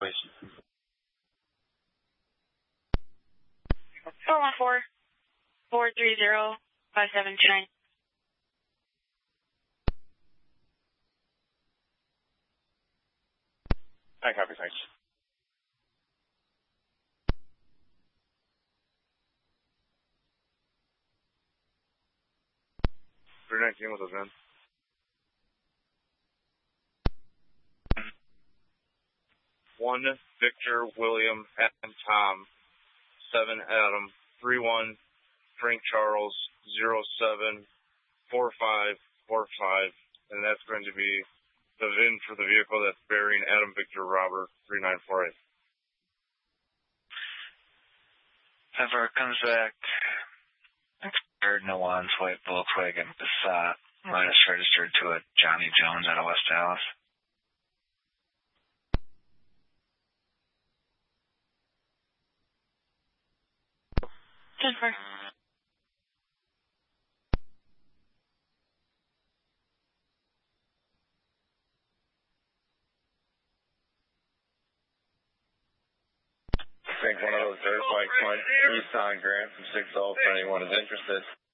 please. 414-430-5729. I copy, thanks. $319 with those men. 1 Victor William Adam Tom 7 Adam 31 Frank Charles 074545, and that's going to be the VIN for the vehicle that's bearing Adam Victor Robert 3948. Ever comes back. Nuance white Volkswagen Passat, minus registered to a Johnny Jones out of West Dallas. Denver. I think one of those dirt bikes went Nissan Grand from 6-0 for anyone who's interested.